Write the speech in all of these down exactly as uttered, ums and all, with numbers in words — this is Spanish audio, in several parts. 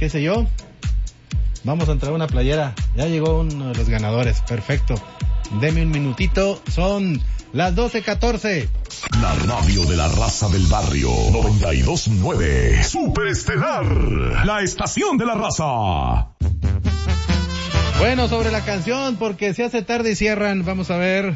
qué sé yo. Vamos a entregar una playera. Ya llegó uno de los ganadores. Perfecto. Deme un minutito. Son las doce catorce. La radio de la raza del barrio. noventa y dos punto nueve. Superestelar. La estación de la raza. Bueno, sobre la canción, porque se hace tarde y cierran. Vamos a ver.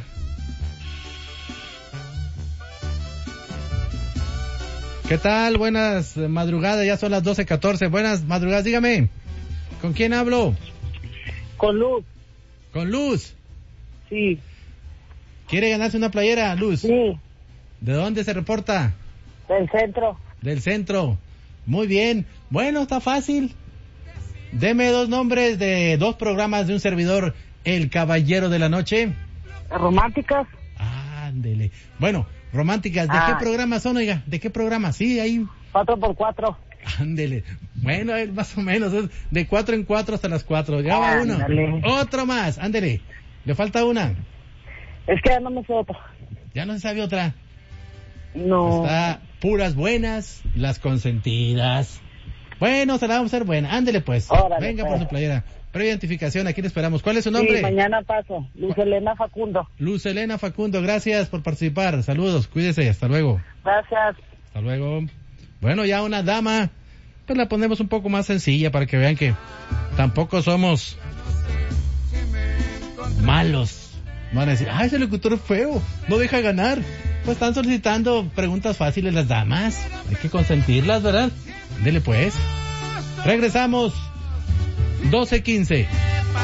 ¿Qué tal? Buenas madrugadas. Ya son las doce catorce. Buenas madrugadas. Dígame. ¿Con quién hablo? Con Luz. ¿Con Luz? Sí. ¿Quiere ganarse una playera, Luz? Sí. ¿De dónde se reporta? Del centro. Del centro. Muy bien. Bueno, está fácil. Deme dos nombres de dos programas de un servidor, El Caballero de la Noche. Románticas. Ándele. Bueno, románticas. ¿De ah. qué programa son, oiga? ¿De qué programa? Sí, ahí. Cuatro por cuatro. Ándele. Bueno, más o menos. Es de cuatro en cuatro hasta las cuatro. Ya va uno. Ándale. Otro más. Ándele. Le falta una. Es que ya no me sé otra. Ya no se sabe otra. No. Está puras buenas, las consentidas. Bueno, se la vamos a hacer buena. Ándele pues. Órale, venga pues. por su playera. Previa identificación, aquí le esperamos. ¿Cuál es su nombre? Sí, mañana paso. Luz Elena Facundo. Luz Elena Facundo, gracias por participar. Saludos, cuídese, hasta luego. Gracias. Hasta luego. Bueno, ya una dama, pues la ponemos un poco más sencilla para que vean que tampoco somos malos. Van a decir, ay, ese locutor es feo, no deja ganar. Pues están solicitando preguntas fáciles las damas. Hay que consentirlas, ¿verdad? Dele pues. Regresamos. doce quince.